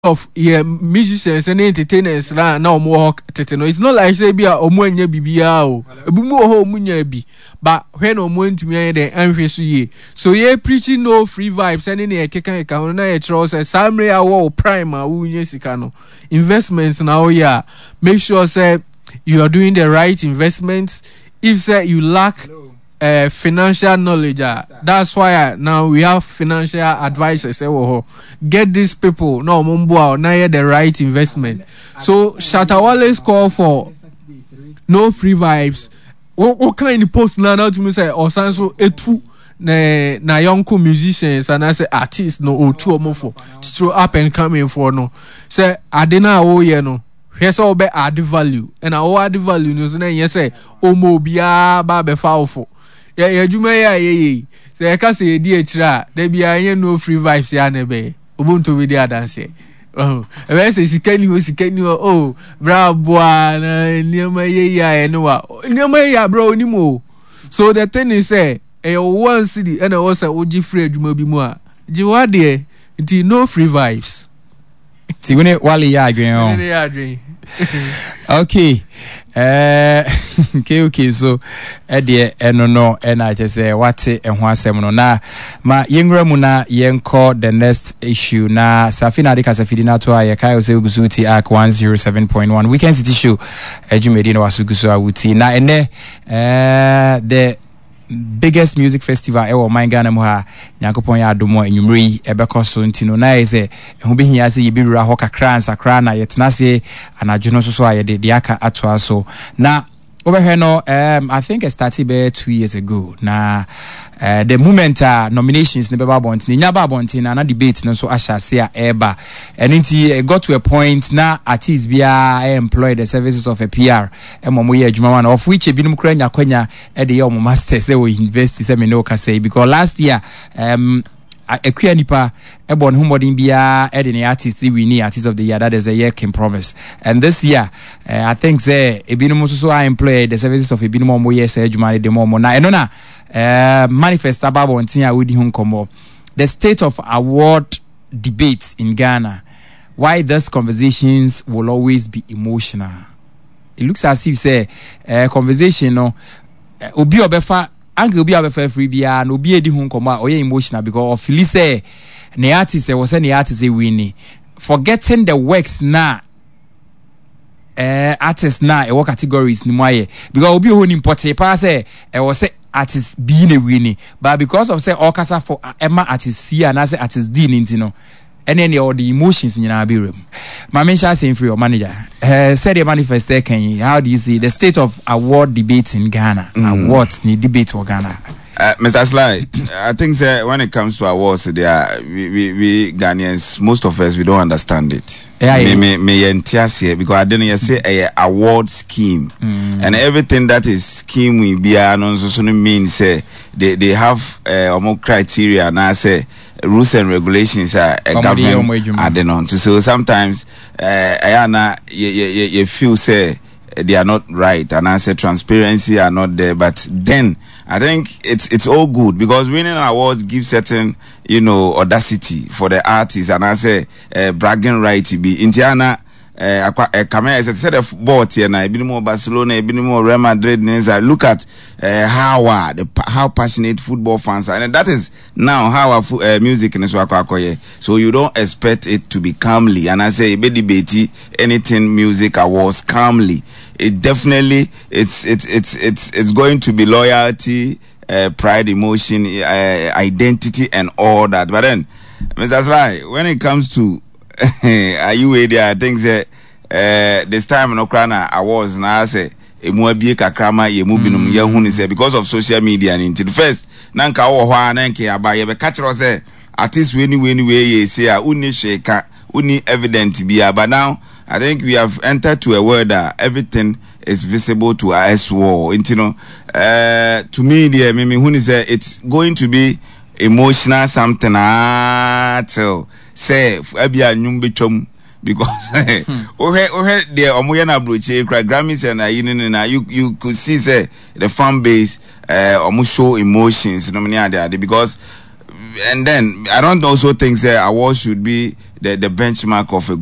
of musicians and entertainers now more teteno. It's not like say be a omuanya bibia o. Ebumu ho omunya bi. But when omuntu me dey anhweso ye. So ye preaching no free vibes and any keka ka na ye tro say samre awo prime a unye sika no. Investments now yeah. Make sure say you are doing the right investments. If say you lack financial knowledge, that's why now we have financial advisors. Get these people now the right investment. So Shatawale's call for no free vibes. What kind of post now to me say or so etu na young musicians and I say artists no or two or more for throw up and coming for no say adena no. Here's all be add value and our add value news and yes say omobia ba be foul. Yeah, Juma yeah. So I can say DHR, there be a no free vibes ya nebe. Ubuntu with the dance. Oh, I say can you oh bravo near my yeah no near my bro anymore. So the thing is say one city and I was a OG free Juma be more. Jiwade it no free vibes. See when it wali ya dream. Okay. Okay, so edie eno and I just say what and one semono na ma yengra muna yenko the next issue na Safina de Casafidina to Ayaka say Ugusuti Act 107.1 Weekend City Show Ejumedino Wasugusu Awuti na ene the biggest music festival ewo man Ghana mu ha Nyankopon ya adomo enwumri ebekọ so ntino na ise hu be hia se yebirura ho kakra ansakra na yetenase anadwono so ayede de aka atoa so na over no I think it started 2 years ago na the moment nominations ne beba bonti nya ba bonti na debate no so ashase a eba and it got to a point na artists bia employ the services of a PR emomo ye adwuma one of which ebinum kura nya kwanya e de ye omo masters e we university se me no ka say because last year Equia nipa ebon humodin bia edin artist we need artist of the year, that is a year can promise. And this year I think say ebinum so I employ the services of ebinum mo yes adwuma de mo na enona manifest about on tin a wodi hu nkomo the state of award debates in Ghana, why those conversations will always be emotional. It looks as if say conversation no obi obefa angle be abefa free bia no obi edi hu nkoma oye emotional because of feel say ne artist was any artist winning forgetting the works na artists na e work categories ni moye because obi ho ni importe pa say e was say artist being a winning but because of say orchestra for Emma artist C and as artist D nintino and any all the emotions in our room. My mention saying for your manager said the manifest can how do you see the state of award debates in Ghana? Awards need debate for Ghana. Mr. Sly, I think when it comes to awards, we Ghanaians, most of us, we don't understand it. Because I didn't say a award scheme, and everything that is scheme we be also means they have more criteria and I say rules and regulations are government adding on to. So sometimes you feel say they are not right and I say transparency are not there, but then I think it's all good because winning awards give certain audacity for the artists and I say bragging right to be Indiana Camera said of bought here now more Barcelona more Real Madrid look at how passionate football fans are and that is now how our music in Swakwakoye. So you don't expect it to be calmly and I say be debate anything music awards calmly. It definitely it's going to be loyalty, pride, emotion, identity and all that. But then Mr. Sly, when it comes to are you ready? I think that this time no crana awards na say emu abie kakrama ye mu binum ye hu ni say because of social media and into the first nanka wo ho ananke aba ye be catch say artist we ye say a uni sheka uni evident bia, but now I think we have entered to a world that everything is visible to us war. To me dear me hu ni say it's going to be emotional something till say abia nyum betwam because the omoyana broche Grammys and you could see say the fan base show emotions because and then I don't also think say awards should be the benchmark of a